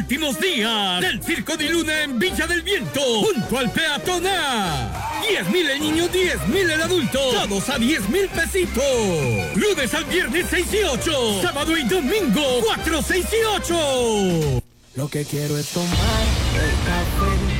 últimos días del Circo de Luna en Villa del Viento, junto al peatonal. 10,000 el niño, 10,000 el adulto, todos a 10,000 pesitos. Lunes al viernes 6 y 8, sábado y domingo 4, 6 y 8. Lo que quiero es tomar el café